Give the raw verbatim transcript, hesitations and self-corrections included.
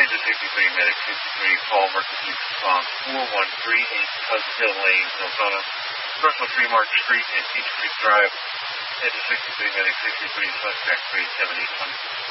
to sixty-three, medic sixty-three, call emergency response four one three eight Pleasant Hill Lane, Mildona, Personal Tree Mark Street, and Peach Creek Drive. Head to sixty-three, medic sixty-three, suspect three seventy twenty.